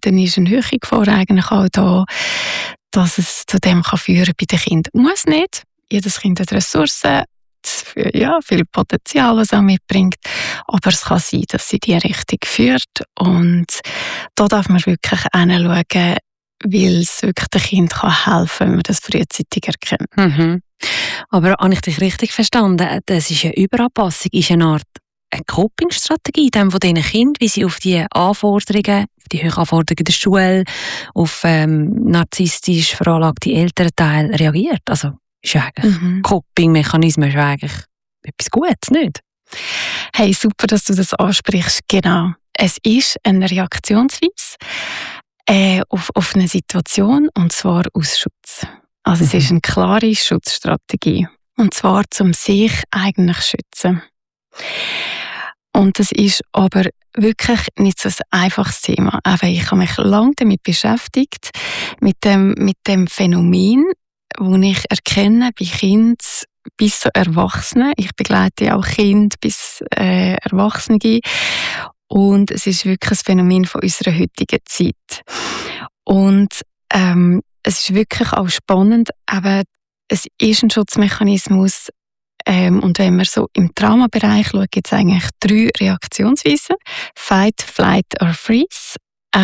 dann ist eine Höhe eigentlich auch da, dass es zu dem kann führen bei den Kindern. Muss nicht. Jedes Kind hat Ressourcen, viel Potenzial, was es auch mitbringt. Aber es kann sein, dass sie die Richtung führt. Und da darf man wirklich hinschauen, weil es wirklich dem Kind helfen kann, wenn man das frühzeitig erkennt. Mhm. Aber habe ich dich richtig verstanden? Das ist eine Überanpassung, ist eine Art eine Coping-Strategie von diesen Kindern, wie sie auf die Anforderungen, auf die hohen Anforderungen der Schule, auf narzisstisch veranlagte Elternteile reagiert. Also ist ja eigentlich Coping-Mechanismus ist eigentlich etwas Gutes, nicht? Hey, super, dass du das ansprichst. Genau. Es ist eine Reaktionsweise auf eine Situation, und zwar aus Schutz. Also es ist eine klare Schutzstrategie. Und zwar, um sich eigentlich zu schützen. Und das ist aber wirklich nicht so ein einfaches Thema. Aber ich habe mich lange damit beschäftigt, mit dem Phänomen, wo ich erkenne bei Kindern bis zu Erwachsenen. Ich begleite auch Kinder bis Erwachsene. Und es ist wirklich ein Phänomen von unserer heutigen Zeit. Und es ist wirklich auch spannend, aber es ist ein Schutzmechanismus. Und wenn man so im Traumabereich schaut, gibt es eigentlich 3 Reaktionsweisen. Fight, Flight or Freeze.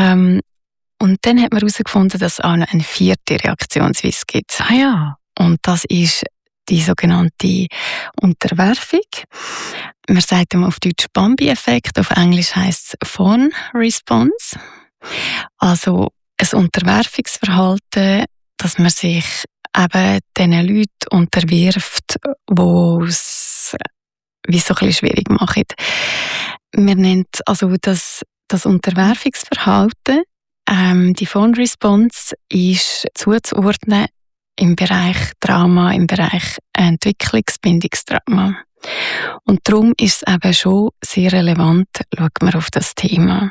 Und dann hat man herausgefunden, dass es auch noch eine 4. Reaktionsweise gibt. Ah ja. Und das ist die sogenannte Unterwerfung. Man sagt auf Deutsch Bambi-Effekt, auf Englisch heisst es Fawn Response. Also ein Unterwerfungsverhalten, dass man sich eben diesen Leuten unterwirft, die es wie so ein bisschen schwierig machen. Man nennt also das Unterwerfungsverhalten, die Fawn Response, ist zuzuordnen im Bereich Trauma, im Bereich Entwicklungsbindungstrauma. Und darum ist es eben schon sehr relevant, schaut man auf das Thema.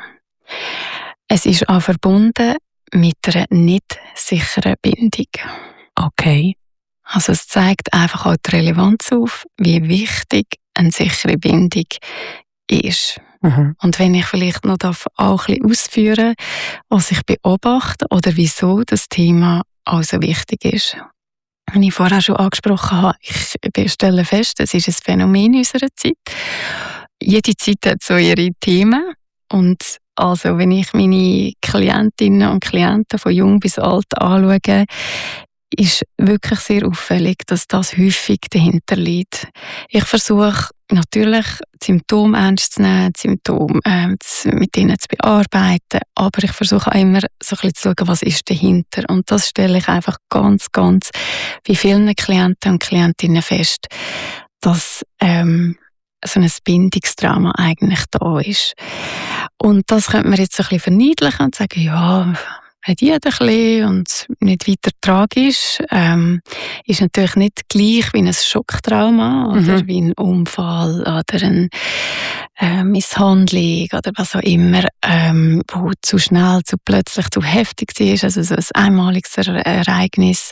Es ist auch verbunden mit einer nicht sicheren Bindung. Okay. Also es zeigt einfach auch die Relevanz auf, wie wichtig eine sichere Bindung ist. Mhm. Und wenn ich vielleicht noch auch ein bisschen ausführen, was ich beobachte oder wieso das Thema auch so wichtig ist. Wie ich vorher schon angesprochen habe, ich stelle fest, es ist ein Phänomen unserer Zeit. Jede Zeit hat so ihre Themen. Und also, wenn ich meine Klientinnen und Klienten von jung bis alt anschaue, ist wirklich sehr auffällig, dass das häufig dahinter liegt. Ich versuche natürlich, die Symptome ernst zu nehmen, die Symptome mit ihnen zu bearbeiten, aber ich versuche auch immer so ein bisschen zu schauen, was ist dahinter. Und das stelle ich einfach ganz bei vielen Klienten und Klientinnen fest, dass so ein Bindungstrauma eigentlich da ist. Und das könnte man jetzt so ein bisschen verniedlichen und sagen, ja, hat jeder ein bisschen und nicht weiter tragisch. Ist natürlich nicht gleich wie ein Schocktrauma oder wie ein Unfall oder eine Misshandlung oder was auch immer, wo zu schnell, zu plötzlich, zu heftig ist, also so ein einmaliges Ereignis.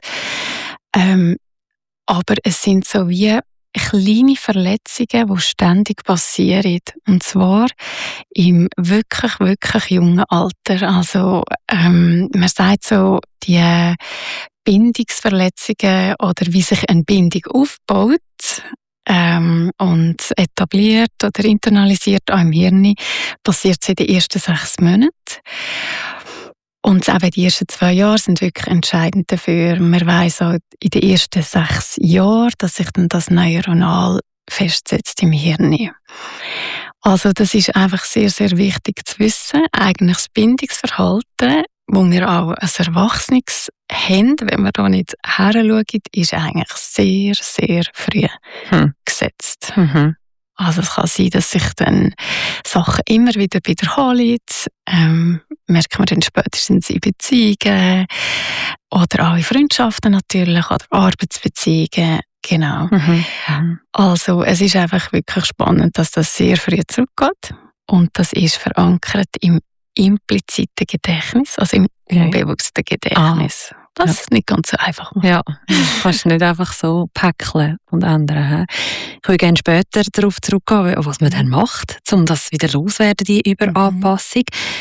Aber es sind so wie kleine Verletzungen, die ständig passieren. Und zwar im wirklich jungen Alter. Also, man sagt so, die Bindungsverletzungen oder wie sich eine Bindung aufbaut und etabliert oder internalisiert auch im Hirn, passiert in den ersten 6 Monaten. Und eben die ersten 2 Jahre sind wirklich entscheidend dafür. Man weiss auch in den ersten 6 Jahren, dass sich dann das neuronal festsetzt im Hirn. Also das ist einfach sehr wichtig zu wissen. Eigentlich das Bindungsverhalten, das wir auch als Erwachsenes haben, wenn wir da nicht hinschauen, ist eigentlich sehr früh gesetzt. Also es kann sein, dass sich dann Sachen immer wieder wiederholen. Merkt man dann spätestens in Beziehungen oder auch in Freundschaften natürlich oder Arbeitsbeziehungen. Genau. Also es ist einfach wirklich spannend, dass das sehr früh zurückgeht. Und das ist verankert im impliziten Gedächtnis, also im unbewussten Gedächtnis. Das ist nicht ganz so einfach. Ja, kannst du nicht einfach so päckeln und ändern. Ich würde gerne später darauf zurückgehen, was man dann macht, um das wieder loswerden, die Überanpassung.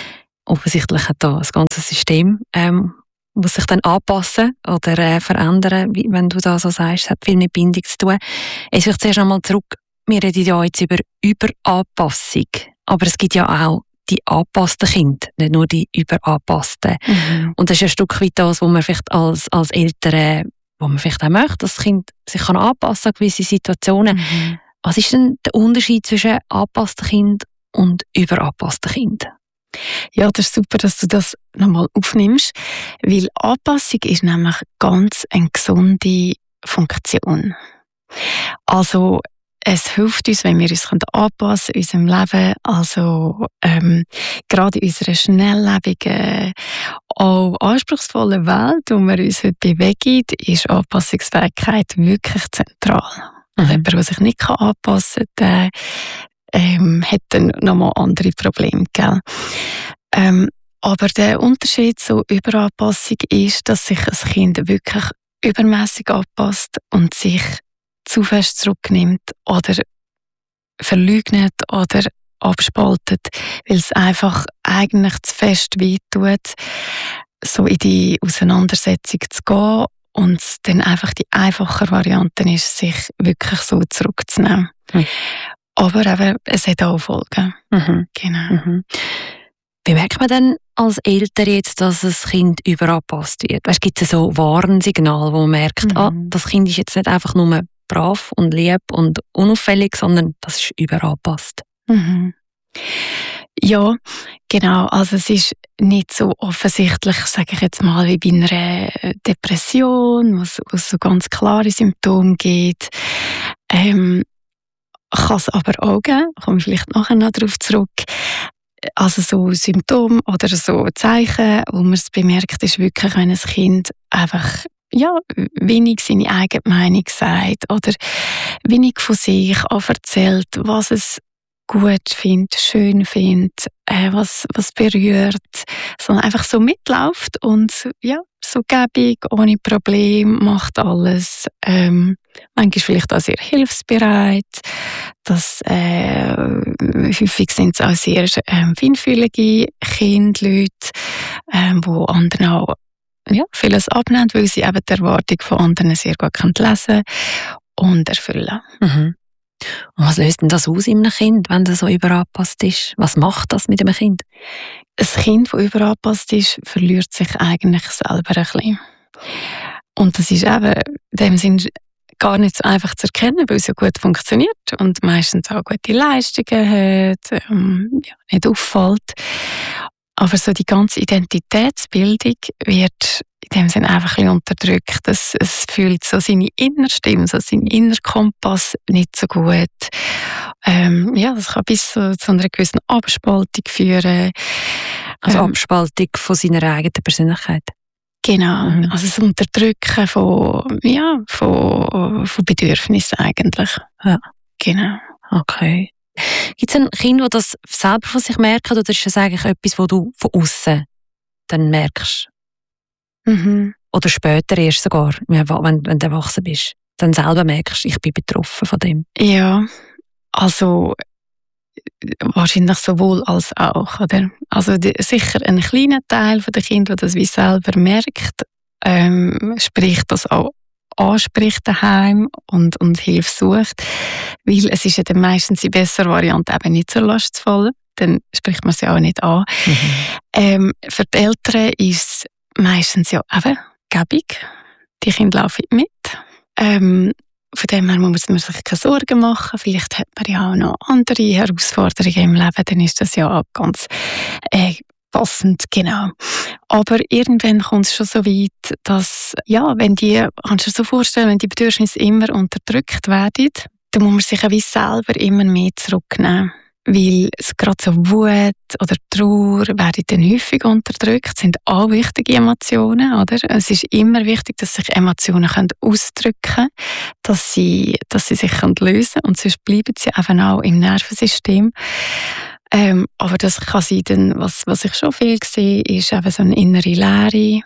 offensichtlich hat da das ganze System muss sich dann anpassen oder verändern, wenn du da so sagst, es hat viel mit Bindung zu tun. Ich will zuerst einmal zurück, wir reden ja jetzt über Überanpassung, aber es gibt ja auch die angepassten Kinder, nicht nur die überanpassten. Und das ist ein Stück weit das, was man vielleicht als Eltern, wo man vielleicht auch möchte, dass das Kind sich anpassen kann an gewisse Situationen. Was ist denn der Unterschied zwischen angepassten Kind und überanpassten Kind? Ja, das ist super, dass du das nochmal aufnimmst, weil Anpassung ist nämlich ganz eine gesunde Funktion. Also es hilft uns, wenn wir uns anpassen in unserem Leben, also gerade in unserer schnelllebigen, auch anspruchsvollen Welt, wo wir uns heute bewegen, ist Anpassungsfähigkeit wirklich zentral. Und jemand, der sich nicht anpassen kann, hat dann nochmal andere Probleme. Gell? Aber der Unterschied zur Überanpassung ist, dass sich ein Kind wirklich übermäßig anpasst und sich zu fest zurücknimmt oder verleugnet oder abspaltet, weil es einfach eigentlich zu fest wehtut, so in die Auseinandersetzung zu gehen und dann einfach die einfache Variante ist, sich wirklich so zurückzunehmen. Aber eben, es hat auch Folgen. Genau. Wie merkt man denn als Eltern jetzt, dass ein Kind überanpasst wird? Gibt es so Warnsignale, wo man merkt, das Kind ist jetzt nicht einfach nur brav und lieb und unauffällig, sondern das ist überanpasst? Ja, genau. Also es ist nicht so offensichtlich, sage ich jetzt mal, wie bei einer Depression, wo es so ganz klare Symptome gibt. Kann es aber auch geben, komme ich vielleicht nachher noch darauf zurück. Also so Symptome oder so Zeichen, wo man es bemerkt, ist wirklich, wenn ein Kind einfach wenig seine eigene Meinung sagt oder wenig von sich erzählt, was es gut findet, schön findet, was berührt, sondern einfach so mitläuft und so gäbig, ohne Problem, macht alles. Manchmal vielleicht auch sehr hilfsbereit. Häufig sind es auch sehr feinfühlige Kinder, Leute, wo anderen auch vieles abnehmen, weil sie eben die Erwartung von anderen sehr gut lesen und erfüllen. Und was löst denn das aus in einem Kind, wenn das so überanpasst ist? Was macht das mit einem Kind? Ein Kind, das überanpasst ist, verliert sich eigentlich selber ein bisschen. Und das ist eben in dem Sinn gar nicht so einfach zu erkennen, weil es ja gut funktioniert und meistens auch gute Leistungen hat, nicht auffällt. Aber so die ganze Identitätsbildung wird in dem Sinne einfach ein bisschen unterdrückt. Es fühlt so seine Innerstimme, so seinen Innerkompass nicht so gut. Das kann bis zu einer gewissen Abspaltung führen. Also Abspaltung von seiner eigenen Persönlichkeit? Genau, also das Unterdrücken von Bedürfnissen eigentlich. Ja. Genau. Okay. Gibt es ein Kind, das das selber von sich merkt, oder ist das eigentlich etwas, was du von außen dann merkst? Oder später erst sogar, wenn du erwachsen bist, dann selber merkst, ich bin betroffen von dem? Ja, also wahrscheinlich sowohl als auch, oder? Also sicher ein kleiner Teil der Kinder, der das wie selber merkt, spricht das auch anspricht daheim und Hilfe sucht, weil es ist ja dann meistens die bessere Variante, eben nicht zur Last zu fallen, dann spricht man sie auch nicht an. Für die Eltern ist es meistens ja eben gäbig, die Kinder laufen mit. Von dem her muss man sich keine Sorgen machen. Vielleicht hat man ja auch noch andere Herausforderungen im Leben, dann ist das ja auch ganz passend, genau. Aber irgendwann kommt es schon so weit, dass, kannst du dir so vorstellen, wenn die Bedürfnisse immer unterdrückt werden, dann muss man sich ja wie selber immer mehr zurücknehmen. Weil es gerade so Wut oder Trauer werden dann häufig unterdrückt, sind auch wichtige Emotionen, oder? Es ist immer wichtig, dass sich Emotionen ausdrücken können, dass sie sich lösen können und sonst bleiben sie eben auch im Nervensystem. Aber das kann sein, dann, was ich schon viel sehe, ist eben so eine innere Leere,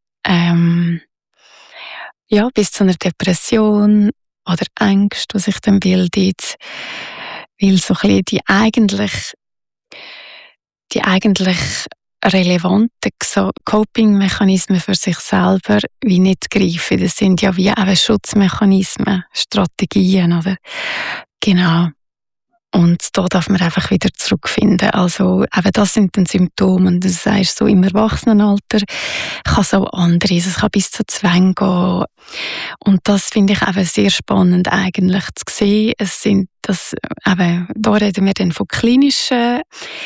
bis zu einer Depression oder Angst, die sich dann bildet. Weil so ein bisschen die eigentlich relevante Coping-Mechanismen für sich selber wie nicht greifen. Das sind ja wie eben Schutzmechanismen, Strategien, oder? Genau. Und da darf man einfach wieder zurückfinden. Also eben das sind dann Symptome. Und du sagst, so im Erwachsenenalter kann es auch andere, es kann bis zu Zwängen gehen. Und das finde ich eben sehr spannend eigentlich zu sehen. Es sind das, eben, da reden wir dann von klinischen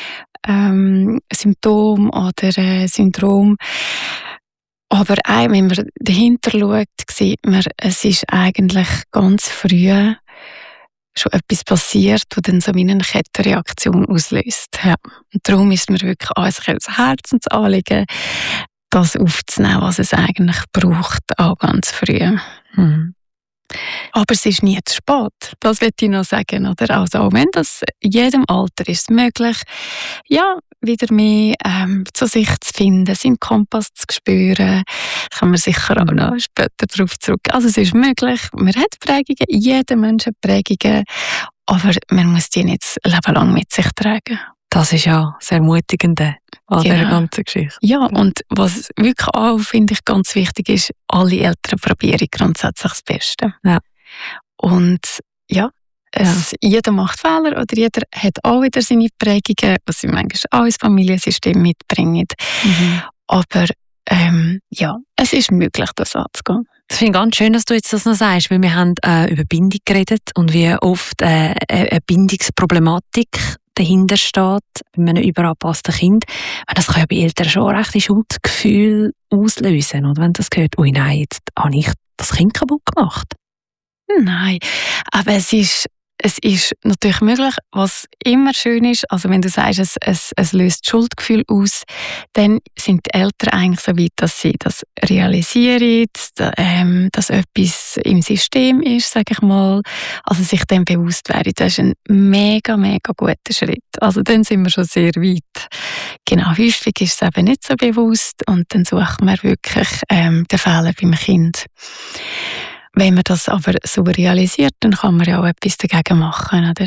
Symptomen oder Syndrom. Aber auch wenn man dahinter schaut, sieht man, es ist eigentlich ganz früh schon etwas passiert, das dann so eine Kettenreaktion auslöst. Ja. Und darum ist mir wirklich als Herzensanliegen, das aufzunehmen, was es eigentlich braucht, auch ganz früh. Mhm. Aber es ist nie zu spät. Das will ich noch sagen, oder? Also auch wenn das in jedem Alter ist möglich, ja, wieder mehr zu sich zu finden, seinen Kompass zu spüren, kann man sicher auch noch später darauf zurück. Also es ist möglich, man hat Prägungen, jeder Mensch hat Prägungen, aber man muss die nicht das Leben lang mit sich tragen. Das ist ja sehr ermutigend an dieser ganzen Geschichte. Ja, und was wirklich auch, finde ich, ganz wichtig ist, alle Eltern probieren grundsätzlich das Beste. Ja. Und ja, jeder macht Fehler oder jeder hat auch wieder seine Prägungen, was sie manchmal auch ins Familiensystem mitbringen. Mhm. Aber ja, es ist möglich, das anzugehen. Ich finde ganz schön, dass du jetzt das noch sagst, weil wir haben über Bindung geredet und wie oft eine Bindungsproblematik dahinter steht bei einem überanpassten Kind. Das kann ja bei Eltern schon recht Schuldgefühl auslösen. Oder wenn das gehört, ui nein, jetzt habe ich das Kind kaputt gemacht. Nein, aber es ist natürlich möglich, was immer schön ist, also wenn du sagst, es löst Schuldgefühl aus, dann sind die Eltern eigentlich so weit, dass sie das realisieren, dass etwas im System ist, sage ich mal, also sich dem bewusst werden. Das ist ein mega, mega guter Schritt. Also dann sind wir schon sehr weit. Genau, häufig ist es eben nicht so bewusst und dann sucht man wirklich den Fehler beim Kind. Wenn man das aber so realisiert, dann kann man ja auch etwas dagegen machen, oder?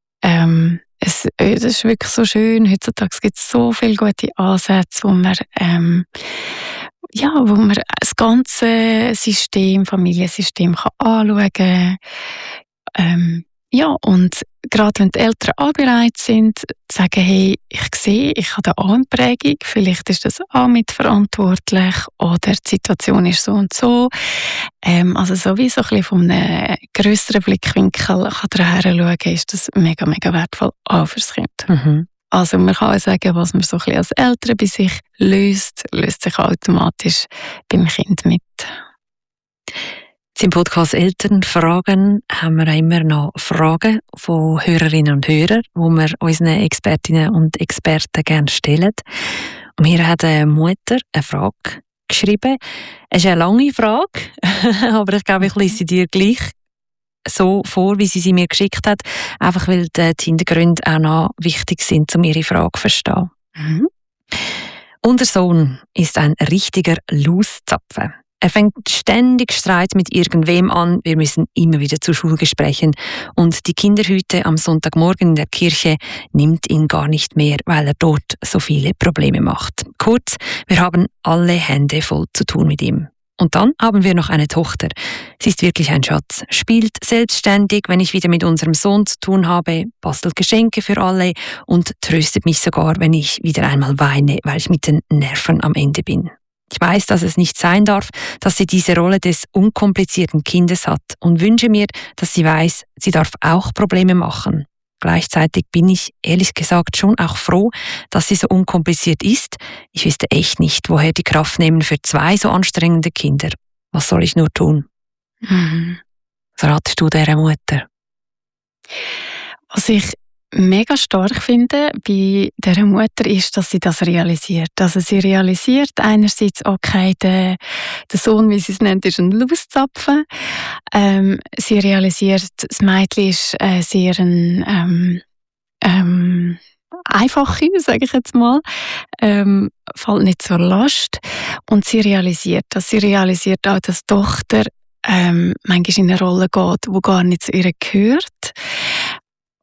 Das ist wirklich so schön. Heutzutage gibt es so viele gute Ansätze, wo man das ganze System, Familiensystem kann anschauen kann. Ja, und gerade wenn die Eltern auch bereit sind, zu sagen, hey, ich sehe, ich habe da auch eine Prägung, vielleicht ist das auch mitverantwortlich oder die Situation ist so und so. Also sowieso ein bisschen von einem grösseren Blickwinkel kann daher schauen, ist das mega, mega wertvoll auch fürs Kind. Mhm. Also man kann auch sagen, was man so ein bisschen als Eltern bei sich löst sich automatisch beim Kind mit. Im Podcast Elternfragen haben wir immer noch Fragen von Hörerinnen und Hörern, die wir unseren Expertinnen und Experten gerne stellen. Und mir hat eine Mutter eine Frage geschrieben. Es ist eine lange Frage, aber ich glaube, ich lese sie dir gleich so vor, wie sie mir geschickt hat, einfach weil die Hintergründe auch noch wichtig sind, um ihre Frage zu verstehen. Mhm. Unser Sohn ist ein richtiger Loszapfen. Er fängt ständig Streit mit irgendwem an. Wir müssen immer wieder zu Schulgesprächen. Und die Kinderhüte am Sonntagmorgen in der Kirche nimmt ihn gar nicht mehr, weil er dort so viele Probleme macht. Kurz, wir haben alle Hände voll zu tun mit ihm. Und dann haben wir noch eine Tochter. Sie ist wirklich ein Schatz. Spielt selbstständig, wenn ich wieder mit unserem Sohn zu tun habe, bastelt Geschenke für alle und tröstet mich sogar, wenn ich wieder einmal weine, weil ich mit den Nerven am Ende bin. Ich weiß, dass es nicht sein darf, dass sie diese Rolle des unkomplizierten Kindes hat und wünsche mir, dass sie weiß, sie darf auch Probleme machen. Gleichzeitig bin ich, ehrlich gesagt, schon auch froh, dass sie so unkompliziert ist. Ich wüsste echt nicht, woher die Kraft nehmen für 2 so anstrengende Kinder. Was soll ich nur tun? Mhm. Was ratest du dieser Mutter? Was ich mega stark finde bei dieser Mutter ist, dass sie das realisiert. Also sie realisiert einerseits, okay, der Sohn, wie sie es nennt, ist ein Loszapfen. Sie realisiert, das Mädchen ist sehr ein einfache, sage ich jetzt mal, fällt nicht zur Last. Und sie realisiert das. Sie realisiert auch, dass die Tochter manchmal in eine Rolle geht, die gar nicht zu ihr gehört.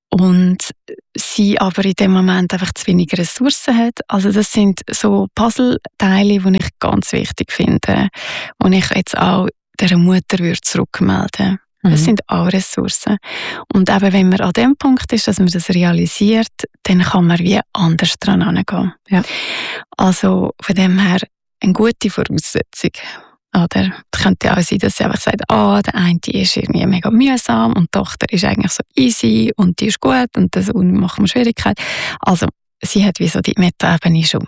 und sie aber in dem Moment einfach zu wenig Ressourcen hat. Also das sind so Puzzleteile, die ich ganz wichtig finde und ich jetzt auch der Mutter würde zurückmelden. Das sind auch Ressourcen. Und eben, wenn man an dem Punkt ist, dass man das realisiert, dann kann man wie anders dran herangehen. Ja. Also von dem her eine gute Voraussetzung. Oder es könnte auch sein, dass sie einfach sagt, der eine ist irgendwie mega mühsam und die Tochter ist eigentlich so easy und die ist gut und das macht mir Schwierigkeiten. Also sie hat wie so die Meta-Ebene schon.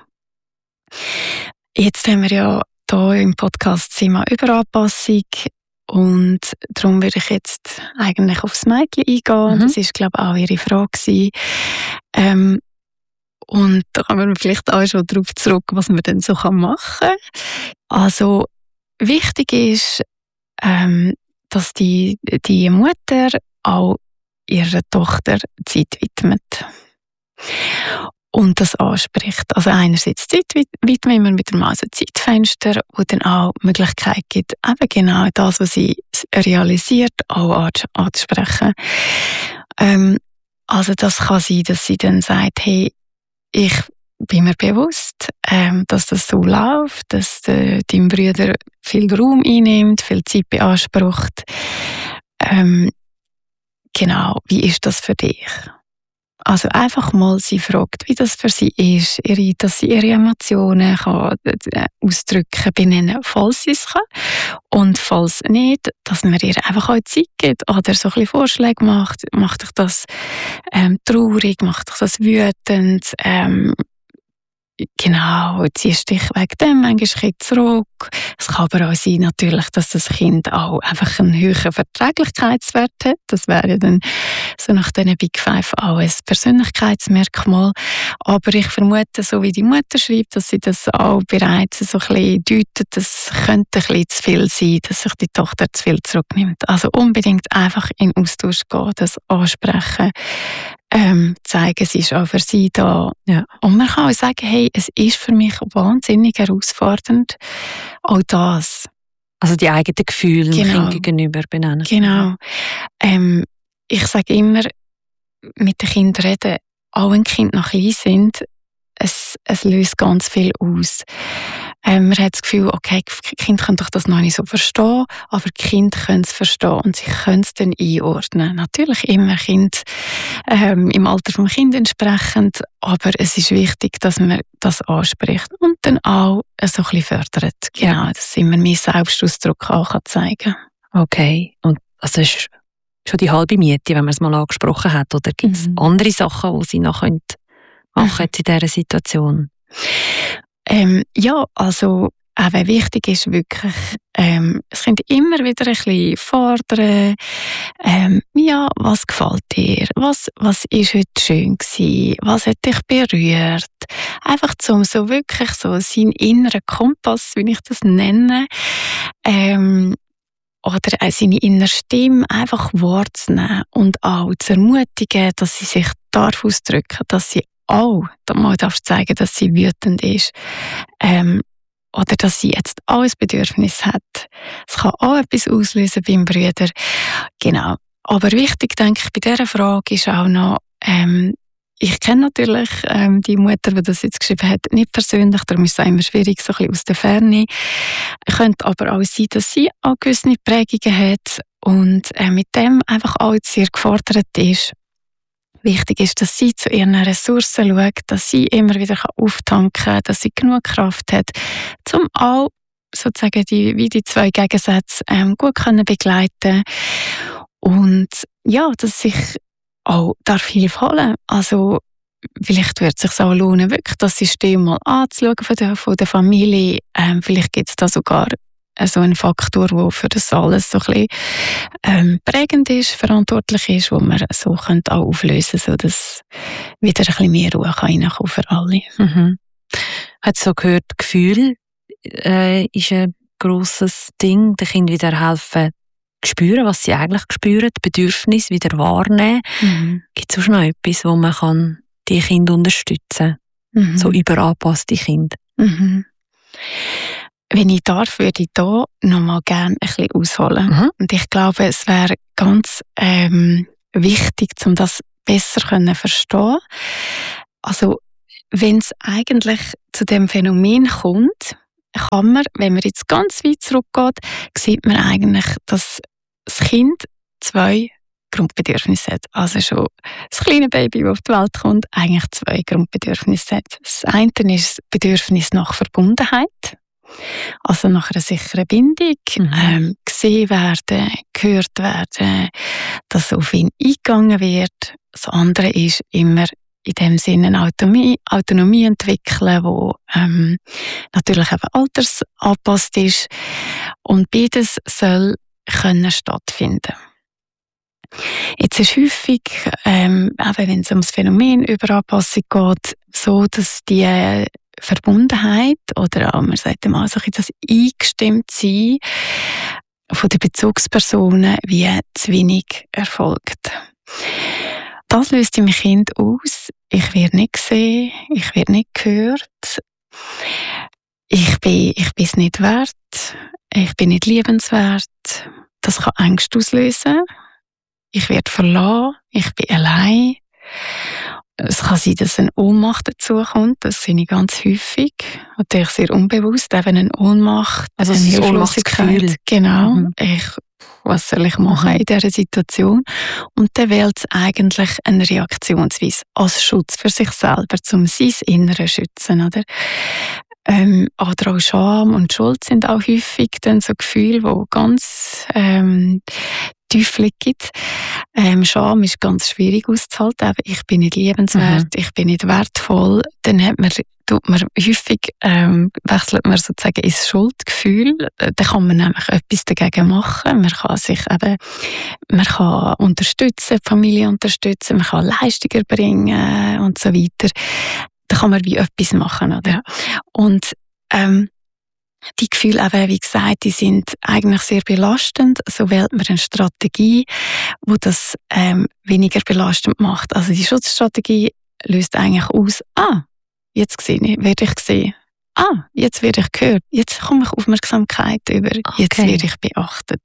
Jetzt haben wir ja hier im Podcast Thema Überanpassung und darum würde ich jetzt eigentlich aufs Mädchen eingehen. Das ist, glaube ich, auch ihre Frage. Und da kommen wir vielleicht auch schon darauf zurück, was man denn so machen kann. Also wichtig ist, dass die Mutter auch ihrer Tochter Zeit widmet. Und das anspricht. Also einerseits Zeit widmen, immer mit dem Zeitfenster, wo dann auch die Möglichkeit gibt, eben genau das, was sie realisiert, auch anzusprechen. Also das kann sein, dass sie dann sagt, hey, ich bin mir bewusst, dass das so läuft, dass dein Bruder viel Raum einnimmt, viel Zeit beansprucht. Genau, wie ist das für dich? Also einfach mal sie fragt, wie das für sie ist, dass sie ihre Emotionen kann ausdrücken, benennen, falls sie es kann. Und falls nicht, dass man ihr einfach auch Zeit gibt oder so ein bisschen Vorschläge macht. Macht dich das traurig, macht dich das wütend, genau, ziehst dich wegen dem manchmal ein bisschen zurück. Es kann aber auch sein, natürlich, dass das Kind auch einfach einen höheren Verträglichkeitswert hat. Das wäre ja dann so nach diesen Big Five auch ein Persönlichkeitsmerkmal. Aber ich vermute, so wie die Mutter schreibt, dass sie das auch bereits so ein bisschen deutet, das könnte ein bisschen zu viel sein, dass sich die Tochter zu viel zurücknimmt. Also unbedingt einfach in Austausch gehen, das ansprechen. Zeigen, sie ist auch für sie da. Ja. Und man kann auch sagen, hey, es ist für mich wahnsinnig herausfordernd. Auch das. Also die eigenen Gefühle dem Kind gegenüber benennen. Genau. Ich sage immer, mit den Kindern reden, auch wenn Kinder noch klein sind, es löst ganz viel aus. Man hat das Gefühl, okay, die Kinder können doch das noch nicht so verstehen, aber die Kinder können es verstehen und sie können es dann einordnen. Natürlich immer Kind im Alter vom Kind entsprechend, aber es ist wichtig, dass man das anspricht und dann auch so ein bisschen fördert. Genau, dass man mehr Selbstausdruck auch zeigen kann. Okay, und das ist schon die halbe Miete, wenn man es mal angesprochen hat, oder gibt es andere Sachen, die sie noch machen in dieser Situation? Ja, also eben wichtig ist wirklich, es könnte immer wieder ein bisschen fordern, ja, was gefällt dir, was ist heute schön gewesen, was hat dich berührt, einfach zum so wirklich so seinen inneren Kompass, wie ich das nenne, oder auch seine innere Stimme einfach wahrzunehmen und auch zu ermutigen, dass sie sich darf ausdrücken, dass sie auch mal zeigen, dass sie wütend ist. Oder dass sie jetzt auch ein Bedürfnis hat. Es kann auch etwas auslösen beim Bruder. Genau. Aber wichtig, denke ich, bei dieser Frage ist auch noch, ich kenne natürlich die Mutter, die das jetzt geschrieben hat, nicht persönlich, darum ist es auch immer schwierig, so ein bisschen aus der Ferne. Könnte aber auch sein, dass sie auch gewisse Prägungen hat und mit dem einfach auch sehr gefordert ist. Wichtig ist, dass sie zu ihren Ressourcen schaut, dass sie immer wieder auftanken kann, dass sie genug Kraft hat, um auch sozusagen die zwei Gegensätze gut können begleiten und ja, dass sich auch Hilfe holen. Also vielleicht wird es sich auch lohnen, wirklich das System mal anzuschauen von der Familie. Vielleicht gibt es da sogar so ein Faktor, der für das alles so ein bisschen prägend ist, verantwortlich ist, wo man so könnte auch auflösen, sodass wieder ein bisschen mehr Ruhe reinkommen für alle. Hat so gehört, Gefühl ist ein grosses Ding, den Kindern wieder helfen, spüren, was sie eigentlich spüren, Bedürfnisse wieder wahrnehmen. Gibt es auch noch etwas, wo man kann die Kinder unterstützen kann? So überanpasste Kinder. Wenn ich darf, würde ich hier noch mal gerne ein bisschen ausholen. Und ich glaube, es wäre ganz wichtig, um das zu besser verstehen. Also, wenn es eigentlich zu dem Phänomen kommt, kann man, wenn man jetzt ganz weit zurückgeht, sieht man eigentlich, dass das Kind 2 Grundbedürfnisse hat. Also schon das kleine Baby, das auf die Welt kommt, eigentlich 2 Grundbedürfnisse hat. Das eine ist das Bedürfnis nach Verbundenheit, also nach einer sicheren Bindung, gesehen werden, gehört werden, dass auf ihn eingegangen wird. Das andere ist immer in dem Sinne eine Autonomie entwickeln, wo natürlich eben altersangepasst ist. Und beides soll können stattfinden. Jetzt ist häufig, auch wenn es um das Phänomen Überanpassung geht, so, dass die Verbundenheit oder auch, man sagt mal, so das Eingestimmtsein von den Bezugspersonen wie zu wenig erfolgt. Das löst im Kind aus, ich werde nicht gesehen, ich werde nicht gehört, ich bin es nicht wert, ich bin nicht liebenswert. Das kann Ängste auslösen. Ich werde verlassen, ich bin allein. Es kann sein, dass eine Ohnmacht dazukommt. Das sehe ich ganz häufig. Natürlich sehr unbewusst, eben eine Ohnmacht, also eine ein Hilflosigkeit. Genau. Was soll ich machen in dieser Situation? Und dann wählt es eigentlich eine Reaktionsweise als Schutz für sich selber, um sein Inneres zu schützen. Oder auch Scham und Schuld sind auch häufig dann so Gefühle, die ganz tief liegen. Scham ist ganz schwierig auszuhalten. Ich bin nicht liebenswert, ich bin nicht wertvoll. Dann tut man häufig, wechselt man sozusagen ins Schuldgefühl. Dann kann man nämlich etwas dagegen machen. Man kann sich man kann unterstützen, die Familie unterstützen, man kann Leistungen bringen und so weiter. Da kann man wie etwas machen, oder? Ja. Und die Gefühle, eben, wie gesagt, die sind eigentlich sehr belastend. So wählt man eine Strategie, die das weniger belastend macht. Also die Schutzstrategie löst eigentlich aus, jetzt werde ich gesehen. Jetzt werde ich gehört. Jetzt komme ich Aufmerksamkeit über. Okay. Jetzt werde ich beachtet.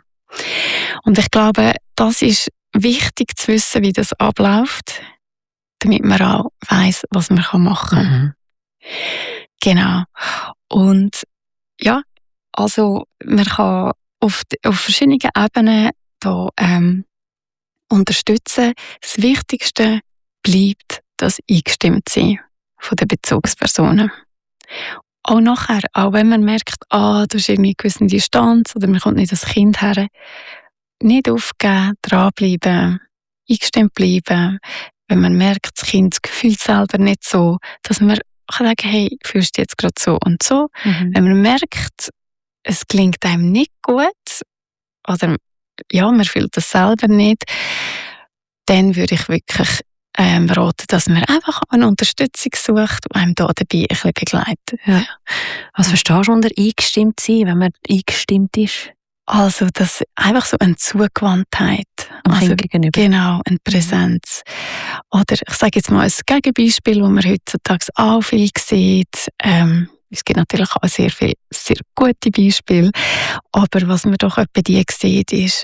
Und ich glaube, das ist wichtig zu wissen, wie das abläuft, damit man auch weiss, was man machen kann. Genau. Und ja, also man kann auf verschiedenen Ebenen da unterstützen. Das Wichtigste bleibt das Eingestimmtsein von den Bezugspersonen. Auch nachher, auch wenn man merkt, da ist irgendwie eine gewisse Distanz oder man kommt nicht das Kind her, nicht aufgeben, dranbleiben, eingestimmt bleiben. Wenn man merkt, das Kind fühlt selber nicht so, dass man kann sagen, hey, fühlst du jetzt gerade so und so. Wenn man merkt, es klingt einem nicht gut oder man fühlt das selber nicht, dann würde ich wirklich raten, dass man einfach eine Unterstützung sucht, die einem da dabei ein bisschen begleitet. Ja. Was verstehst du unter eingestimmt sein, wenn man eingestimmt ist? Also, das einfach so eine Zugewandtheit. Also, gegenüber. Genau, eine Präsenz. Oder ich sage jetzt mal ein Gegenbeispiel, das man heutzutage auch viel sieht. Es gibt natürlich auch sehr viele sehr gute Beispiele. Aber was man doch etwa die sieht, ist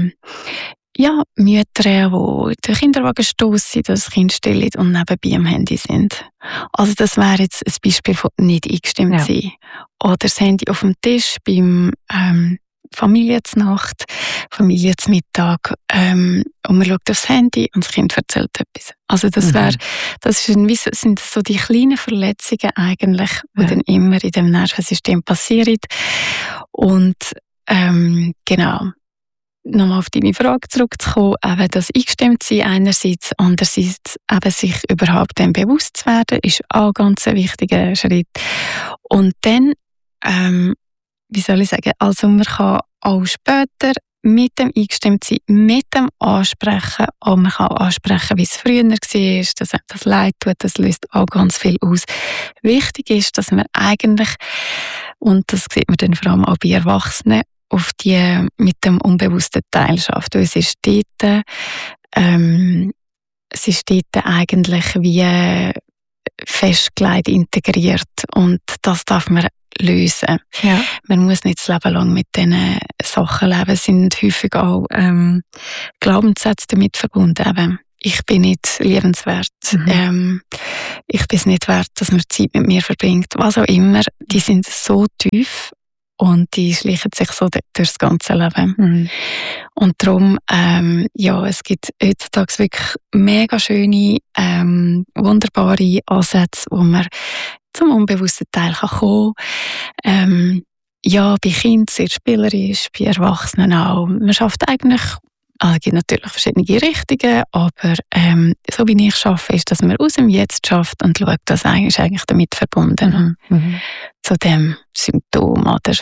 Mütter, die in den Kinderwagen stossen, das Kind stillen und nebenbei am Handy sind. Also das wäre jetzt ein Beispiel von nicht eingestimmt sein. Oder das Handy auf dem Tisch beim Familiennacht, Familienmittag, und man schaut aufs Handy und das Kind erzählt etwas. Also sind so die kleinen Verletzungen eigentlich, die dann immer in dem Nervensystem passieren. Und genau, nochmal auf deine Frage zurückzukommen, eben das Eingestimmtsein einerseits, andererseits eben sich überhaupt dem bewusst zu werden, ist auch ganz ein wichtiger Schritt. Und dann wie soll ich sagen, also man kann auch später mit dem Eingestimmtsein, mit dem Ansprechen, auch man kann ansprechen, wie es früher war, dass einem das leid tut, das löst auch ganz viel aus. Wichtig ist, dass man eigentlich, und das sieht man dann vor allem auch bei Erwachsenen, auf die mit dem unbewussten Teil schafft. Es ist dort eigentlich wie festgelegt, integriert, und das darf man lösen. Ja. Man muss nicht das Leben lang mit diesen Sachen leben. Es sind häufig auch Glaubenssätze damit verbunden. Eben. ich bin nicht liebenswert, ich bin es nicht wert, dass man Zeit mit mir verbringt, was auch immer, die sind so tief und die schleichen sich so durchs ganze Leben. Und darum, es gibt heutzutage wirklich mega schöne, wunderbare Ansätze, wo man zum unbewussten Teil kommen kann. Bei Kindern sehr spielerisch, bei Erwachsenen auch. Man schafft eigentlich, es gibt natürlich verschiedene Richtungen, aber so wie ich arbeite, ist, dass man aus dem Jetzt schafft und schaut, dass eigentlich damit verbunden zu dem Symptom oder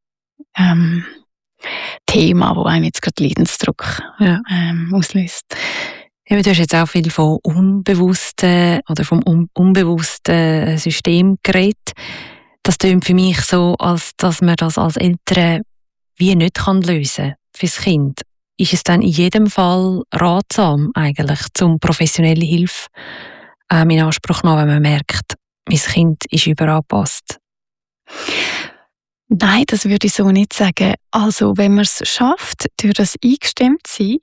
Thema, das einem jetzt gerade Leidensdruck auslöst. Ja, du hast jetzt auch viel von unbewussten oder vom unbewussten System geredet. Das klingt für mich so, als dass man das als Eltern wie nicht lösen kann fürs Kind. Ist es dann in jedem Fall ratsam, eigentlich, zum professionelle Hilfe in Anspruch nehmen, wenn man merkt, mein Kind ist überangepasst? Nein, das würde ich so nicht sagen. Also, wenn man es schafft, durch das eingestimmt sein,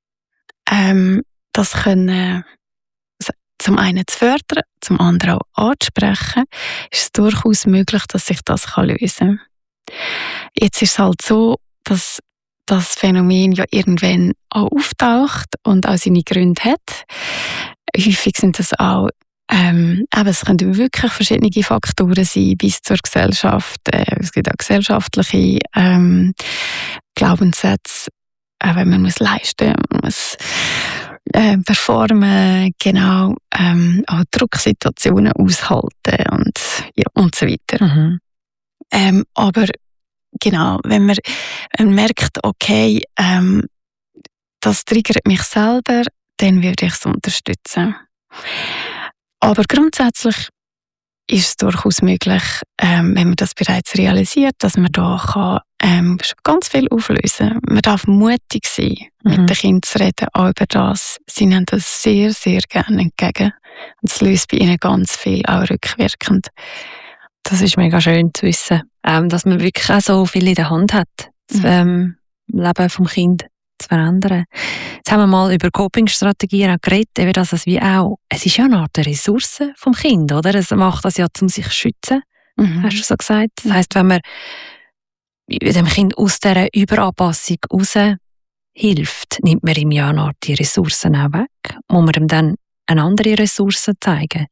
das können zum einen zu fördern, zum anderen auch anzusprechen, ist es durchaus möglich, dass sich das lösen kann. Jetzt ist es halt so, dass das Phänomen ja irgendwann auch auftaucht und auch seine Gründe hat. Häufig sind das auch, es können wirklich verschiedene Faktoren sein, bis zur Gesellschaft. Es gibt auch gesellschaftliche Glaubenssätze, wenn man muss leisten, man muss performen, genau, auch Drucksituationen aushalten und so weiter. Aber genau, wenn man merkt, okay, das triggert mich selber, dann würde ich es unterstützen. Aber grundsätzlich ist es durchaus möglich, wenn man das bereits realisiert, dass man da kann, ganz viel auflösen kann. Man darf mutig sein, mit den Kindern zu reden, auch über das. Sie nehmen das sehr, sehr gerne entgegen. Und es löst bei ihnen ganz viel, auch rückwirkend. Das ist mega schön zu wissen, dass man wirklich auch so viel in der Hand hat, das Leben vom Kind zu verändern. Jetzt haben wir mal über Coping-Strategien geredet, eben dass es es ist ja eine Art Ressource vom Kind, oder? Es macht das ja, um sich zu schützen, hast du so gesagt. Das heisst, wenn man dem Kind aus dieser Überanpassung raus hilft, nimmt man ihm ja eine Art die Ressourcen auch weg. Muss man ihm dann eine andere Ressource zeigen?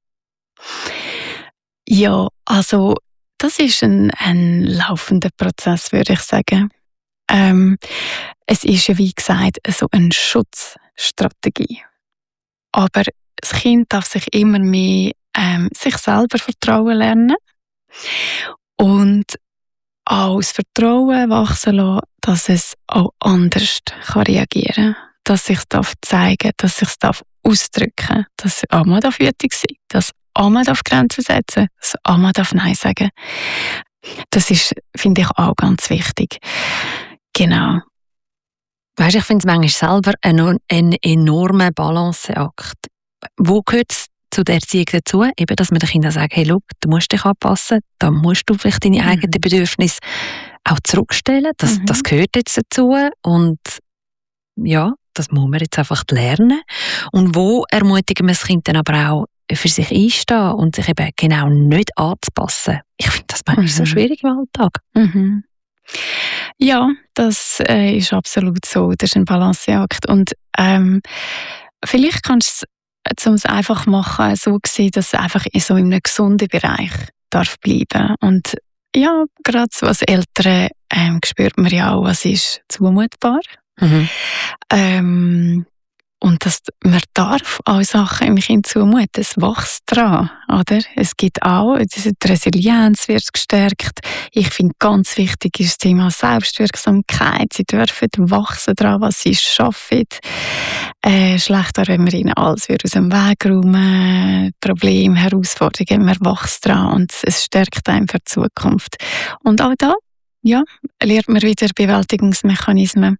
Ja, also das ist ein laufender Prozess, würde ich sagen. Es ist ja, wie gesagt, so eine Schutzstrategie. Aber das Kind darf sich immer mehr sich selber vertrauen lernen und auch das Vertrauen wachsen lassen, dass es auch anders reagieren kann. Dass es sich zeigen darf, dass es sich ausdrücken darf, dass es auch mal wütig sein darf, dass auch mal Grenzen setzen darf, dass auch mal Nein sagen darf. Das ist, finde ich, auch ganz wichtig. Genau. Weißt, ich finde es manchmal selber ein enormer Balanceakt. Wo gehört es zu der Erziehung dazu? Eben, dass man den Kindern sagt, hey, schau, du musst dich anpassen, da musst du vielleicht deine eigenen Bedürfnisse auch zurückstellen. Das gehört jetzt dazu und ja, das muss man jetzt einfach lernen. Und wo ermutigen wir das Kind dann aber auch, für sich einstehen und sich eben genau nicht anzupassen? Ich finde das manchmal so schwierig im Alltag. Ja, das ist absolut so. Das ist ein Balanceakt. Und vielleicht kannst du es, um es einfach zu machen, so sehen, dass es einfach so in einem gesunden Bereich darf bleiben. Und ja, gerade so als Eltern spürt man ja auch, was ist zumutbar. Und dass man darf auch Sachen im Kind zumuten, es wächst dran, oder? Es gibt auch, die Resilienz wird gestärkt. Ich finde, ganz wichtig ist das Thema Selbstwirksamkeit. Sie dürfen wachsen dran, was sie schaffen. Schlecht wäre, wenn wir ihnen alles aus dem Weg räumen, Probleme, Herausforderungen, man wächst dran und es stärkt einen für die Zukunft. Und auch da, ja, lernt man wieder Bewältigungsmechanismen.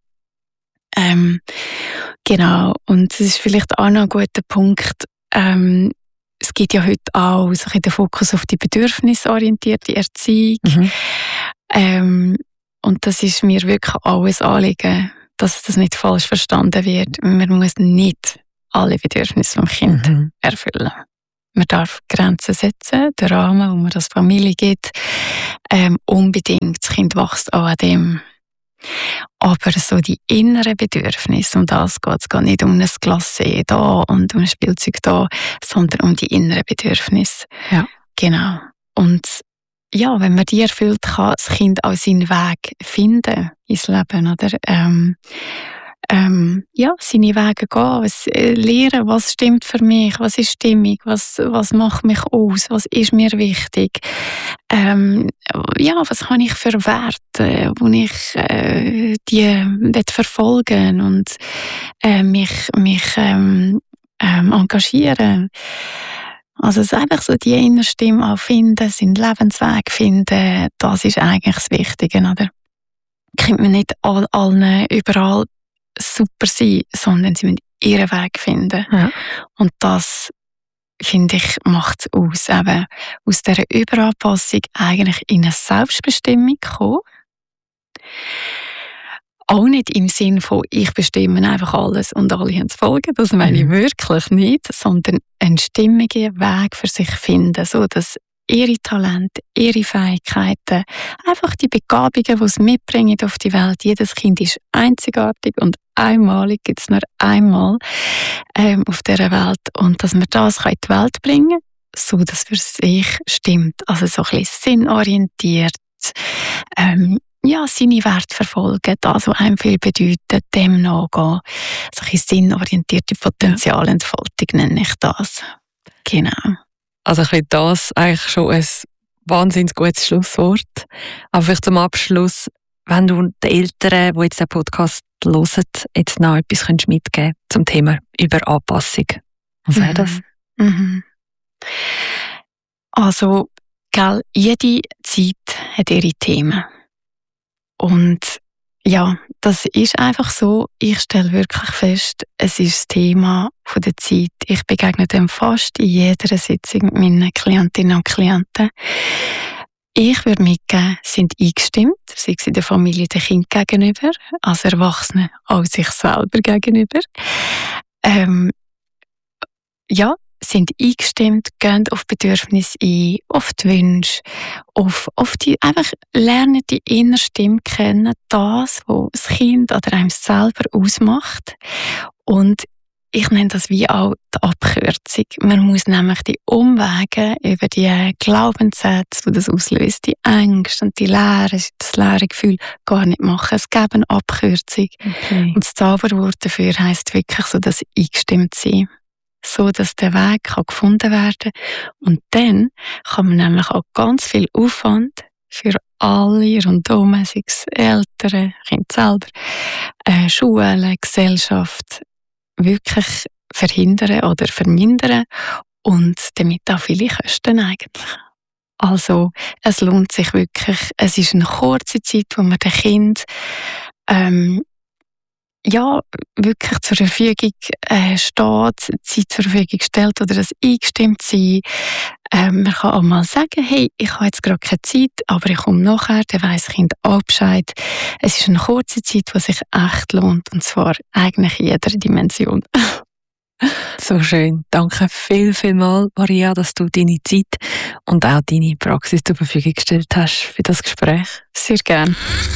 Genau, und es ist vielleicht auch noch ein guter Punkt, es gibt ja heute auch so den Fokus auf die bedürfnisorientierte Erziehung. Und das ist mir wirklich auch ein Anliegen, dass das nicht falsch verstanden wird. Man muss nicht alle Bedürfnisse vom Kind erfüllen. Man darf Grenzen setzen, den Rahmen, wo man das Familie gibt, unbedingt. Das Kind wächst auch an dem. Aber so die inneren Bedürfnisse, um das geht es gar nicht um ein Glacé da und um ein Spielzeug da, sondern um die inneren Bedürfnisse. Ja. Genau. Und ja, wenn man die erfüllt, kann das Kind auch seinen Weg finden ins Leben, oder? Seine Wege gehen, lernen, was stimmt für mich, was ist stimmig, was macht mich aus, was ist mir wichtig, was habe ich für Werte, wo ich die verfolgen und mich engagieren. Also es ist einfach so die innere Stimme auch finden, seinen Lebensweg finden, das ist eigentlich das Wichtige, oder? Kommt man nicht allen überall super sein, sondern sie müssen ihren Weg finden. Ja. Und das, finde ich, macht es aus, eben aus dieser Überanpassung eigentlich in eine Selbstbestimmung kommen. Auch nicht im Sinn von, ich bestimme einfach alles und alle haben zu folgen, das meine ich wirklich nicht, sondern einen stimmigen Weg für sich finden, so dass ihre Talente, ihre Fähigkeiten, einfach die Begabungen, die sie mitbringen auf die Welt. Jedes Kind ist einzigartig und einmalig, gibt es nur einmal auf dieser Welt. Und dass man das in die Welt bringen kann, so dass es für sich stimmt. Also so ein bisschen sinnorientiert, seine Werte verfolgen, das, was einem viel bedeutet, dem nachgehen. So ein sinnorientierte Potenzialentfaltung nenne ich das. Genau. Also ich finde das eigentlich schon ein wahnsinnig gutes Schlusswort. Aber vielleicht zum Abschluss, wenn du den Eltern, die jetzt den Podcast hören, jetzt noch etwas mitgeben könntest zum Thema Überanpassung. Was wäre das? Also, jede Zeit hat ihre Themen. Und ja, das ist einfach so. Ich stelle wirklich fest, es ist das Thema von der Zeit. Ich begegne dem fast in jeder Sitzung mit meinen Klientinnen und Klienten. Ich würde mitgeben, sind eingestimmt, sei es in der Familie den Kind gegenüber, als Erwachsene auch sich selber gegenüber. Sind eingestimmt, gehen auf Bedürfnisse ein, auf die Wünsche, auf die, einfach lernen die innere Stimme kennen, das, was das Kind oder einem selber ausmacht. Und ich nenne das wie auch die Abkürzung. Man muss nämlich die Umwege über die Glaubenssätze, die das auslöst, die Ängste und die Leere, das leere Gefühl gar nicht machen. Es gibt eine Abkürzung. Okay. Und das Zauberwort dafür heisst wirklich so, das eingestimmt sein. So, dass der Weg gefunden werden kann. Und dann kann man nämlich auch ganz viel Aufwand für alle rundherum, sei es Eltern, Kinder selber, Schulen, Gesellschaft, wirklich verhindern oder vermindern und damit auch viele Kosten eigentlich. Also, es lohnt sich wirklich. Es ist eine kurze Zeit, wo man dem Kind wirklich zur Verfügung steht, Zeit zur Verfügung stellt oder das eingestimmt sein. Man kann auch mal sagen, hey, ich habe jetzt gerade keine Zeit, aber ich komme nachher, dann weiss das Kind auch Bescheid. Es ist eine kurze Zeit, die sich echt lohnt, und zwar eigentlich in jeder Dimension. So schön. Danke vielmals, Maria, dass du deine Zeit und auch deine Praxis zur Verfügung gestellt hast für das Gespräch. Sehr gerne.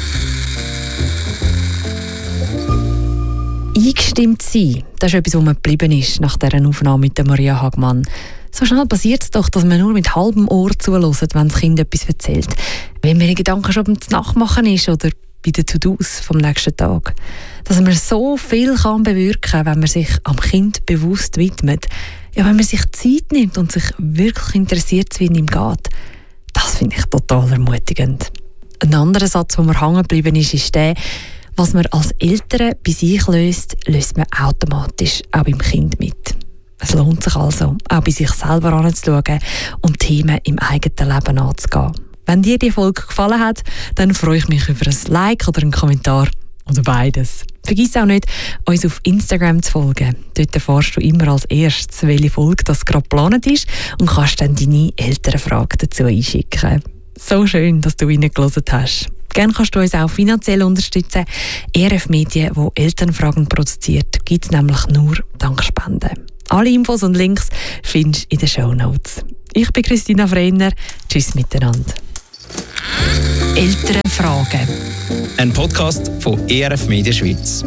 Eingestimmt sein, das ist etwas, was mir geblieben ist nach dieser Aufnahme mit der Maria Hagmann. So schnell passiert es doch, dass man nur mit halbem Ohr zuhört, wenn das Kind etwas erzählt. Wenn man den Gedanken schon beim Nachmachen ist oder bei den To-Dos vom nächsten Tag. Dass man so viel kann bewirken, wenn man sich am Kind bewusst widmet. Ja, wenn man sich Zeit nimmt und sich wirklich interessiert, wie es ihm geht. Das finde ich total ermutigend. Ein anderer Satz, der mir hängen geblieben ist, ist der: Was man als Eltern bei sich löst man automatisch auch beim Kind mit. Es lohnt sich also, auch bei sich selber anzuschauen und Themen im eigenen Leben anzugehen. Wenn dir die Folge gefallen hat, dann freue ich mich über ein Like oder einen Kommentar oder beides. Vergiss auch nicht, uns auf Instagram zu folgen. Dort erfährst du immer als erstes, welche Folge das gerade geplant ist, und kannst dann deine Elternfrage dazu einschicken. So schön, dass du reingehört hast. Gerne kannst du uns auch finanziell unterstützen. ERF Medien, die Elternfragen produziert, gibt es nämlich nur dank Spenden. Alle Infos und Links findest du in den Shownotes. Ich bin Christina Freiner. Tschüss miteinander. Elternfragen. Ein Podcast von ERF Media Schweiz.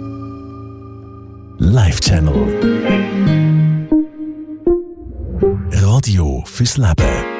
Live Channel. Radio fürs Leben.